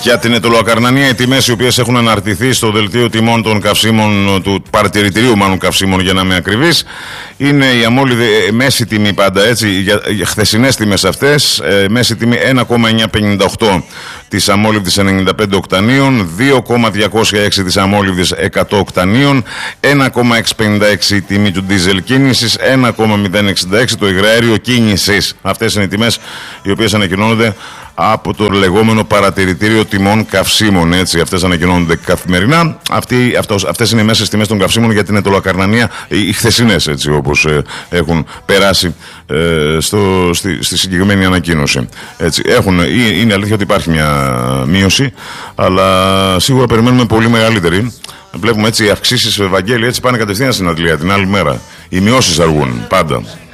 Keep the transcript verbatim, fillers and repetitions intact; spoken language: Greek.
Για την Αιτωλοακαρνανία, οι τιμές οι οποίες έχουν αναρτηθεί στο δελτίο τιμών των καυσίμων, του παρατηρητηρίου μάλλον καυσίμων για να είμαι ακριβής, είναι η αμόλυδη μέση τιμή πάντα έτσι, για, για χθεσινές τιμές αυτές, ε, μέση τιμή ένα κόμμα εννιακόσια πενήντα οκτώ της αμόλυβδης ενενήντα πέντε οκτανίων, δύο κόμμα διακόσια έξι της αμόλυβδης εκατό οκτανίων, ένα κόμμα εξακόσια πενήντα έξι η τιμή του ντίζελ κίνησης, ένα κόμμα μηδέν εξήντα έξι το υγραέριο κίνησης. Αυτές είναι οι τιμές οι οποίες ανακοινώνονται από το λεγόμενο παρατηρητήριο τιμών καυσίμων. Έτσι, αυτές ανακοινώνονται καθημερινά. Αυτοί, αυτός, αυτές είναι οι μέσες τιμές των καυσίμων για την Αιτωλοακαρνανία, οι χθεσινές, έτσι όπως ε, έχουν περάσει ε, στο, στη, στη συγκεκριμένη ανακοίνωση. Έτσι, έχουν, είναι αλήθεια ότι υπάρχει μια μείωση, αλλά σίγουρα περιμένουμε πολύ μεγαλύτερη. Βλέπουμε έτσι οι αυξήσεις, Ευαγγέλη, έτσι πάνε κατευθείαν στην Αντλία την άλλη μέρα. Οι μειώσεις αργούν πάντα.